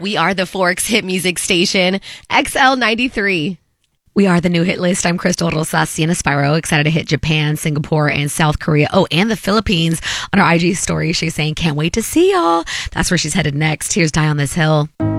We are the Forks hit music station, XL93. We are the new hit list. I'm Crystal Rosa, Sienna Spiro, excited to hit Japan, Singapore, and South Korea. Oh, and the Philippines. On her IG story, she's saying, can't wait to see y'all. That's where she's headed next. Here's Die on This Hill.